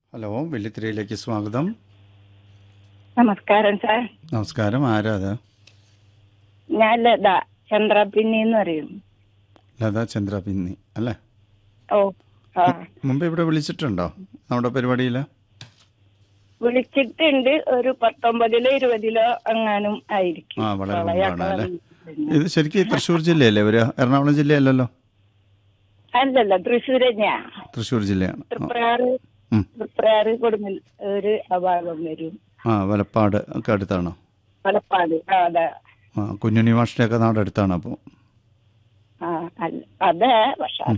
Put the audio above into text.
Hello, വെള്ളിത്തിരയിലേക്ക് സ്വാഗതം. നമസ്കാരം sir. നമസ്കാരം. ആരാ അത്? ഞാൻ ലത ചന്ദ്രപിന്നി എന്ന് പറയും. ലത ചന്ദ്ര പിന്നി അല്ലേ? ഓ ആ മുമ്പ് ഇവിടെ വിളിച്ചിട്ടുണ്ടോ നമ്മുടെ പരിപാടിയിൽ? വിളിച്ചിട്ടുണ്ട്. ഒരു 19 20 എങ്ങാനും ആയിരിക്കും. ആ, വളരെ പ്രളയമൊക്കെ മുമ്പാണ് അല്ലേ? വന്നിട്ടുണ്ട്. ഇത് ശരിക്കും തൃശ്ശൂർ ജില്ലയല്ലേ? ഒരു എറണാകുളം ജില്ലയല്ലല്ലോ? അല്ലല്ല, തൃശ്ശൂർ തന്നെയാ. തൃശ്ശൂർ ജില്ലയാണ്. ഉം. തൃപ്രാറ് കൊടുങ്ങൽ ഒരു അഭാഗം വരും. വലപ്പാട് ഒക്കെ അടുത്താണോ? മലപ്പാട്. അതെ. കുഞ്ഞുണ്ണി മാഷിൻ്റെ ഒക്കെ നാട് അടുത്താണ് അപ്പോൾ. അതെ. പക്ഷെ